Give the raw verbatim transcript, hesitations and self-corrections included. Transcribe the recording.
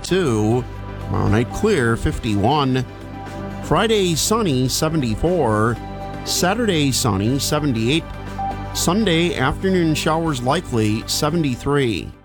fifty-two. Tomorrow night clear, fifty-one. Friday sunny, seventy-four. Saturday sunny, seventy-eight. Sunday afternoon showers likely, seventy-three.